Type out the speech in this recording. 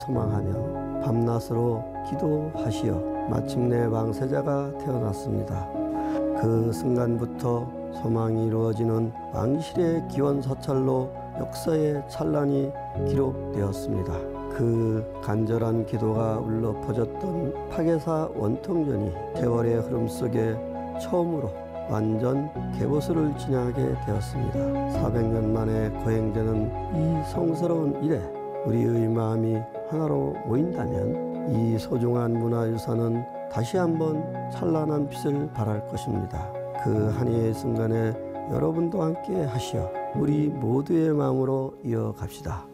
소망하며 밤낮으로 기도하시어 마침내 왕세자가 태어났습니다. 그 순간부터 소망이 이루어지는 왕실의 기원사찰로 역사의 찬란이 기록되었습니다. 그 간절한 기도가 울려 퍼졌던 파괴사 원통전이 세월의 흐름 속에 처음으로 완전 개보수를 지나게 되었습니다. 400년 만에 거행되는 이 성스러운 일에 우리의 마음이 하나로 모인다면 이 소중한 문화유산은 다시 한번 찬란한 빛을 발할 것입니다. 그 한해의 순간에 여러분도 함께 하시어 우리 모두의 마음으로 이어갑시다.